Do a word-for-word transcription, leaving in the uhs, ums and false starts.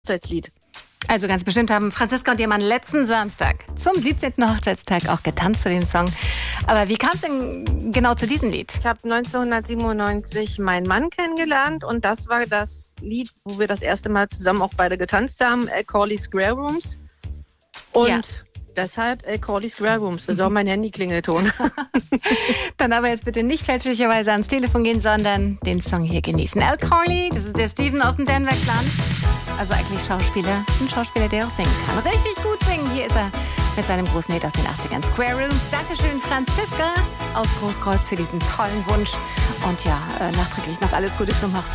Hochzeitslied. Also ganz bestimmt haben Franziska und ihr Mann letzten Samstag zum siebzehnten Hochzeitstag auch getanzt zu dem Song. Aber wie kam es denn genau zu diesem Lied? Ich habe neunzehnhundertsiebenundneunzig meinen Mann kennengelernt und das war das Lied, wo wir das erste Mal zusammen auch beide getanzt haben, Al Corley Square Rooms. Und Ja. deshalb Al Corley Square Rooms. Das ist auch mein Handy-Klingelton. Dann aber jetzt bitte nicht fälschlicherweise ans Telefon gehen, sondern den Song hier genießen. Al Corley, das ist der Steven aus dem Denver Clan. Also eigentlich Schauspieler, ein Schauspieler, der auch singen kann. Richtig gut singen. Hier ist er mit seinem großen Hit aus den achtzigern, Square Rooms. Dankeschön, Franziska aus Großkreuz, für diesen tollen Wunsch. Und ja, äh, nachträglich noch alles Gute zum Hochzeitstag.